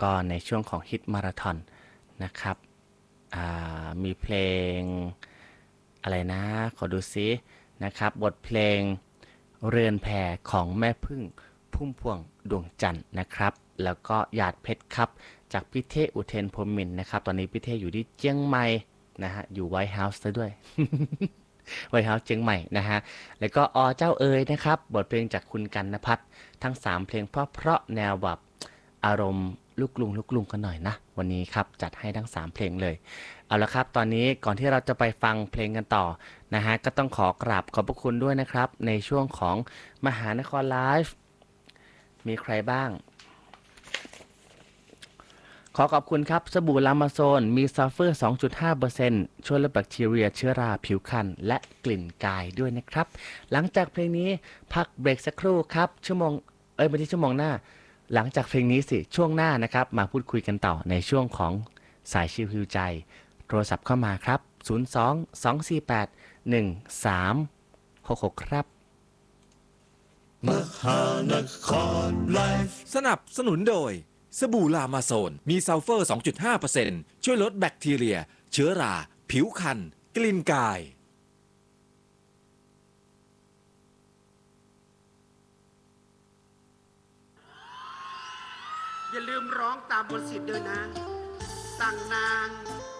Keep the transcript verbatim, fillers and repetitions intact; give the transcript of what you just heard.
ก็ในช่วงของฮิตมาราธอนนะครับมีเพลงอะไรนะขอดูซินะครับบทเพลงเรือนแพของแม่พึ่งพุ่มพวงดวงจันทร์นะครับแล้วก็หยาดเพชรครับจากพี่เทอุเทนพรหมินทร์นะครับตอนนี้พี่เทอยู่ที่เจียงใหม่นะฮะอยู่ไวท์เฮาส์ซะด้วย ไวท์เฮาส์เจียงใหม่นะฮะแล้วก็อเจ้าเอ๋ยนะครับบทเพลงจากคุณกันนภัทรทั้งสามเพลงเพราะๆแนวแบบอารมณ์ลูกกรุงลูกกรุงกันหน่อยนะวันนี้ครับจัดให้ทั้งสามเพลงเลยเอาละครับตอนนี้ก่อนที่เราจะไปฟังเพลงกันต่อนะฮะก็ต้องขอกราบขอบพระคุณด้วยนะครับในช่วงของมหานครไลฟ์มีใครบ้างขอขอบคุณครับสบู่ลามาโซนมีซัลเฟอร์ สองจุดห้าเปอร์เซ็นต์ ช่วยลดแบคทีเรียเชื้อราผิวคันและกลิ่นกายด้วยนะครับหลังจากเพลงนี้พักเบรกสักครู่ครับชั่วโมงเอ้ยไม่ใช่ชั่วโมงหน้าหลังจากเพลงนี้สิช่วงหน้านะครับมาพูดคุยกันต่อในช่วงของสายชิลฮิวใจโทรศัพท์เข้ามาครับศูนย์ สอง สอง สี่ แปด หนึ่ง สาม หก หกครับมหานครไลฟ์สนับสนุนโดยสบู่ลามาโซนมีซัลเฟอร์ สองจุดห้าเปอร์เซ็นต์ ช่วยลดแบคทีเรียเชื้อราผิวคันกลิ่นกายอย่าลืมร้องตามบทสิทธิ์ด้วยนะ สั่งนาง